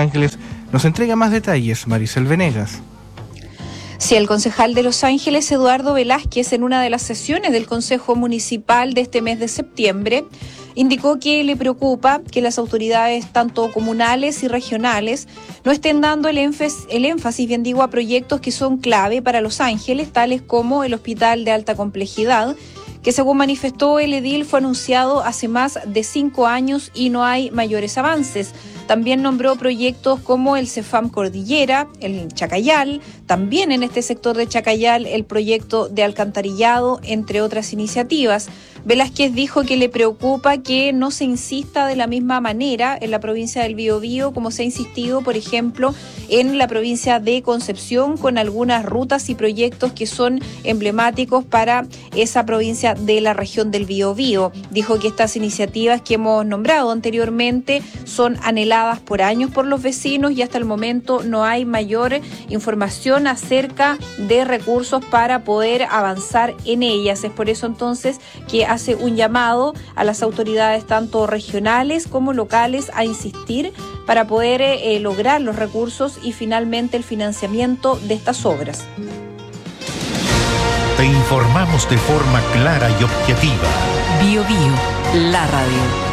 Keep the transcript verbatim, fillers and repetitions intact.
Ángeles. Nos entrega más detalles Maricel Venegas. Sí, el concejal de Los Ángeles, Eduardo Velázquez, en una de las sesiones del Consejo Municipal de este mes de septiembre, indicó que le preocupa que las autoridades, tanto comunales y regionales, no estén dando el énfasis, el énfasis, bien digo, a proyectos que son clave para Los Ángeles, tales como el Hospital de Alta Complejidad, que según manifestó el edil fue anunciado hace más de cinco años y no hay mayores avances. También nombró proyectos como el Cefam Cordillera, el Chacayal, también en este sector de Chacayal el proyecto de alcantarillado, entre otras iniciativas. Velázquez dijo que le preocupa que no se insista de la misma manera en la provincia del Biobío como se ha insistido, por ejemplo, en la provincia de Concepción, con algunas rutas y proyectos que son emblemáticos para esa provincia de la región del Biobío. Dijo que estas iniciativas que hemos nombrado anteriormente son anheladas por años por los vecinos y hasta el momento no hay mayor información acerca de recursos para poder avanzar en ellas. Es por eso entonces que hace un llamado a las autoridades tanto regionales como locales a insistir para poder eh, lograr los recursos y finalmente el financiamiento de estas obras. Te informamos de forma clara y objetiva. Bio Bio, la radio.